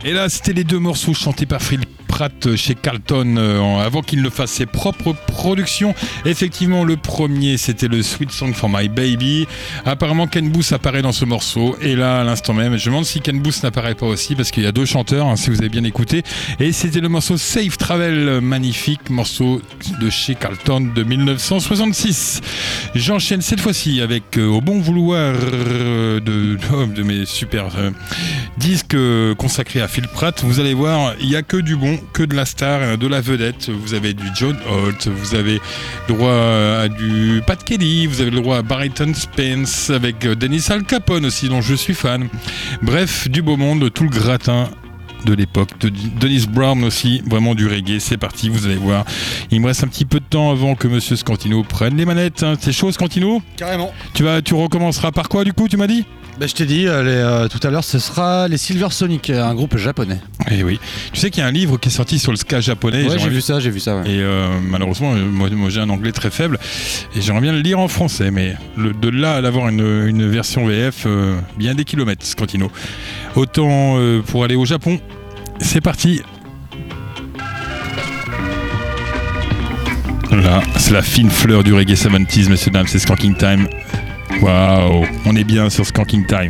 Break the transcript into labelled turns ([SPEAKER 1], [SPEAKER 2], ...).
[SPEAKER 1] Et là, c'était les deux morceaux chantés par Phil Pratt chez Carlton avant qu'il ne fasse ses propres productions. Effectivement, le premier, c'était le Sweet Song for My Baby. Apparemment, Ken Boothe apparaît dans ce morceau. Et là, à l'instant même, je me demande si Ken Boothe n'apparaît pas aussi, parce qu'il y a deux chanteurs, hein, si vous avez bien écouté. Et c'était le morceau Safe Travel, magnifique morceau de chez Carlton de 1966. J'enchaîne cette fois-ci avec, au bon vouloir de mes super disques consacrés à Phil Pratt. Vous allez voir, il n'y a que du bon, que de la star, de la vedette. Vous avez du John Holt, vous avez droit à du Pat Kelly, vous avez le droit à Barrington Spence avec Dennis Al Capone aussi, dont je suis fan. Bref, du beau monde, tout le gratin de l'époque, de Dennis Brown aussi, vraiment du reggae. C'est parti, vous allez voir. Il me reste un petit peu de temps avant que Monsieur Scantino prenne les manettes. Hein. C'est chaud, Scantino ?
[SPEAKER 2] Carrément.
[SPEAKER 1] Tu recommenceras par quoi, du coup, tu m'as dit ?
[SPEAKER 2] Je t'ai dit tout à l'heure, ce sera les Silver Sonic, un groupe japonais.
[SPEAKER 1] Eh oui. Tu sais qu'il y a un livre qui est sorti sur le ska japonais.
[SPEAKER 2] Ouais, j'ai vu ça. Ouais.
[SPEAKER 1] Et malheureusement, moi j'ai un anglais très faible et j'aimerais bien le lire en français, mais de là à avoir une version VF, bien des kilomètres, Scantino. Autant pour aller au Japon. C'est parti. Là, c'est la fine fleur du reggae 70s, messieurs dames, c'est Skanking Time. Waouh, on est bien sur Skanking Time.